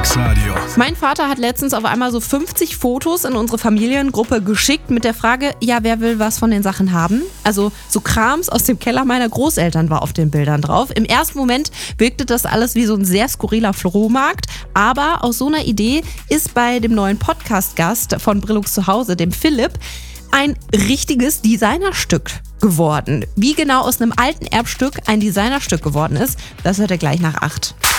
Relax-Radio. Mein Vater hat letztens auf einmal so 50 Fotos in unsere Familiengruppe geschickt mit der Frage, ja, wer will was von den Sachen haben? Also so Krams aus dem Keller meiner Großeltern war auf den Bildern drauf. Im ersten Moment wirkte das alles wie so ein sehr skurriler Flohmarkt, aber aus so einer Idee ist bei dem neuen Podcast-Gast von Brillux zu Hause, dem Philipp, ein richtiges Designerstück geworden. Wie genau aus einem alten Erbstück ein Designerstück geworden ist, das hört ihr gleich nach 8.